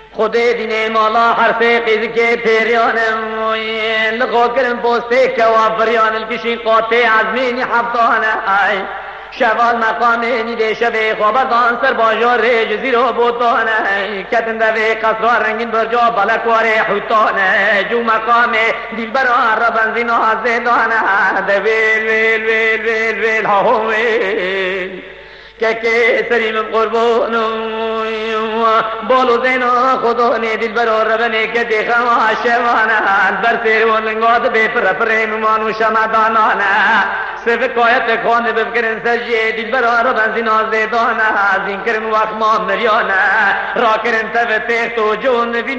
خود دین مالا حرف قیز که پیریانم لقا کرم بوسته کوافریان الکشین قاطع عزمینی حفتانه شوال مقامینی ده شبه خوابدان سر باجار جزیر و بوتانه کتن دوه قصرار رنگین برجا بلکوار حوتانه جو مقام دیل بران را بنزین و زندانه ده ویل ویل ویل ویل ویل ها ویل که سریم قربانم بالو زینا خدا نه دل برا ربنه که دیخم آشوانه بر سیر و لنگاد بپر پریم مانو شمدانانه سف کایت خانه بفکرن سجیه دل برا ربن زینا زیدانه زین کرن وقت ما مریانه را کرن تف تیخت و جون